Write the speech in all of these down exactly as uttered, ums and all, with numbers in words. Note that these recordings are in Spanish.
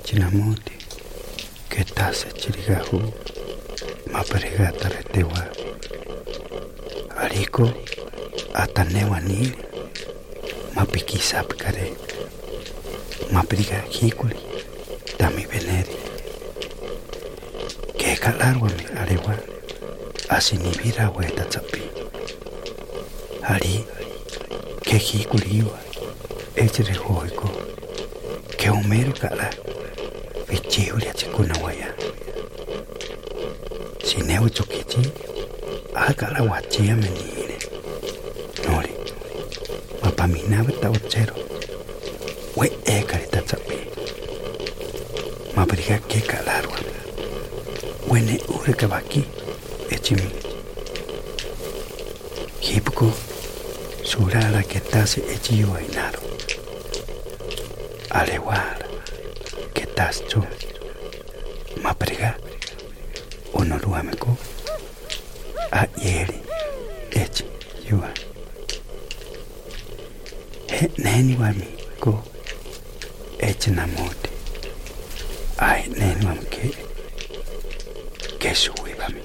chinamuti que tase chirigahu maparegata retewa ariko atanewa nili mapikisa pikare mapriga hikuli dami veneri que calarwa mi arewa asinibira weta tsapi ari que hikuliwa echre hoiko que umero kala vichiulia chikuna waya sineu chukichi akala wachia menire nori mapaminawe tauchero we ekari tatsapi mabriga que calarwa wene ure kabaki echimi hipuko surara que tase echiyo ainaro alewara que tascho mabriga onoruameko a yeri echi yua he neni wami ko echi namote ai neni wami ke ke suwe wami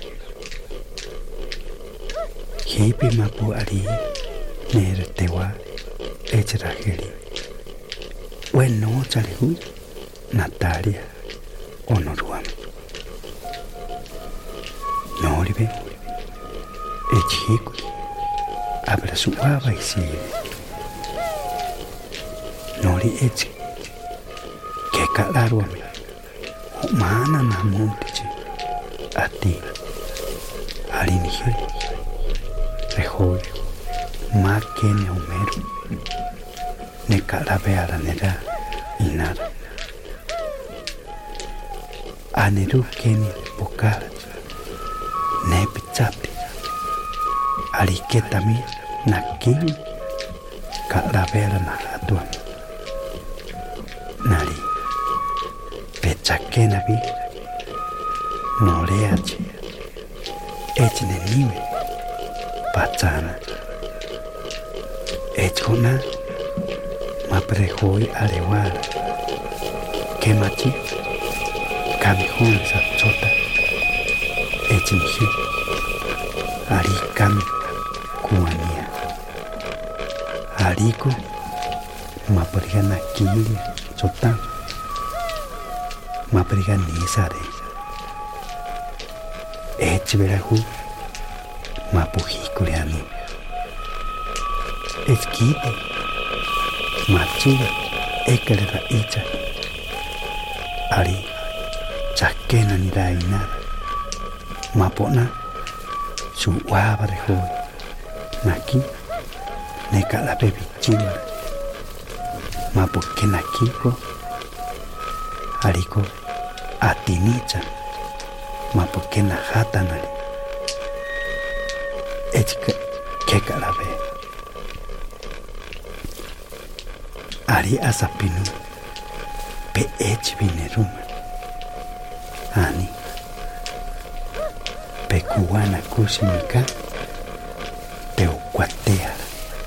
hipi mapu ari nere tewa echi rageri bueno chalihu Natalia onoruami noribe echiku abra su aba isiri nori echi que calaruami mana namutichi ati arinije rejoy makene umero ne calavera nera inara aneru keni pokara ne pichapi ariketami nakini calavera naratua nari pechakena bi noreachi echne niwe pachana echona maprejoi arewara kemachi kamihon sapchota echnihi arikami kuania ariko maprigana kili chota maprigani sare echverahu mapuhikuleani echkite machiga ekerera icha ari chakena ni daina mapona su wabare ho naki neka la bebichima mapoke nakiko ariko atinicha mapoke na hatanari echika keka la be ari asapinu pe echvineruma ani pe kuwana kusimika te ukwateara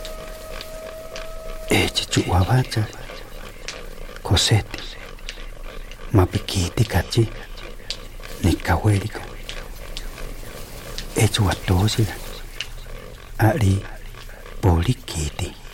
echichuwabacha koseti mapikiti kachi nikaweriko echuwatosira ari polikiti